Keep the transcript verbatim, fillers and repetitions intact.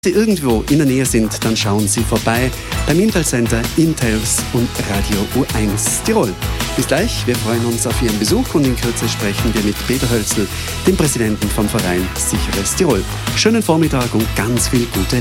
Wenn Sie irgendwo in der Nähe sind, dann schauen Sie vorbei beim Intel Center, Intels und Radio U eins Tirol. Bis gleich, wir freuen uns auf Ihren Besuch und in Kürze sprechen wir mit Peter Hölzl, dem Präsidenten vom Verein Sicheres Tirol. Schönen Vormittag und ganz viel gute